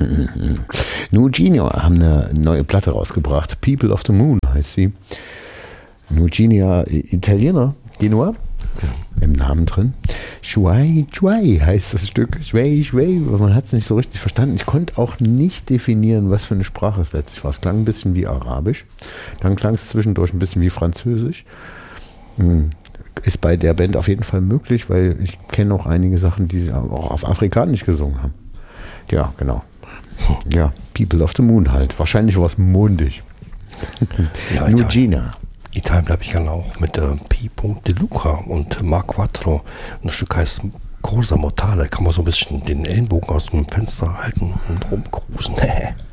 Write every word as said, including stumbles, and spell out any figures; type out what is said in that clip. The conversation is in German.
New Genia haben eine neue Platte rausgebracht. People of the Moon heißt sie. New Genia, Italiener, Genua, im Namen drin. Shuai Shuai heißt das Stück. Shuai Shuai, aber man hat es nicht so richtig verstanden. Ich konnte auch nicht definieren, was für eine Sprache es letztlich war. Es klang ein bisschen wie Arabisch. Dann klang es zwischendurch ein bisschen wie Französisch. Hm. Ist bei der Band auf jeden Fall möglich, weil ich kenne auch einige Sachen, die sie auch auf Afrikanisch gesungen haben. Ja, genau. Ja, People of the Moon halt. Wahrscheinlich was mondig. Ja, New Genia. Italien bleibe ich gerne auch mit äh, P. De Luca und Mark Quattro. Und das Stück heißt Corsa Mortale. Kann man so ein bisschen den Ellenbogen aus dem Fenster halten und rumcruisen.